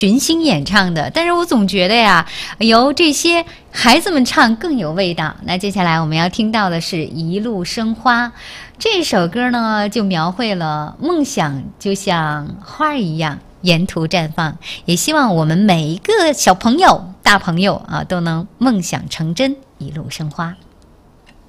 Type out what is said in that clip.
群星演唱的，但是我总觉得呀，由这些孩子们唱更有味道。那接下来我们要听到的是《一路生花》这首歌呢，就描绘了梦想就像花一样沿途绽放，也希望我们每一个小朋友、大朋友啊，都能梦想成真，一路生花。